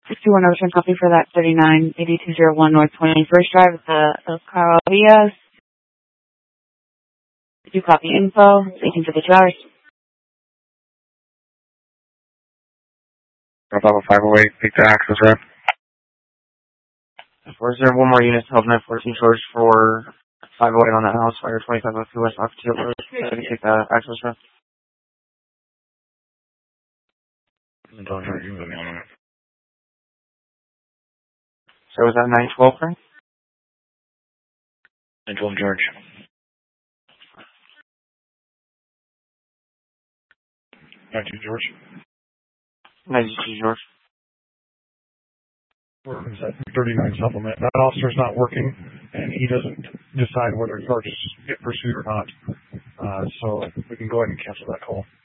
621 return copy for that 398201 North 21st Drive at the El Caro Villas. Do copy info, 1852 hours. Bravo 508, take the access rep. 401 more units, help 914 George for 508 on that house fire, 2502 West Oxford Road. Take the access rep. Don't hurt you, moving on. So was that 912, right? 912 George. 92 George. 92 George. Working at 39 supplement. That officer's not working, and he doesn't decide whether charges get pursued or not. So we can go ahead and cancel that call.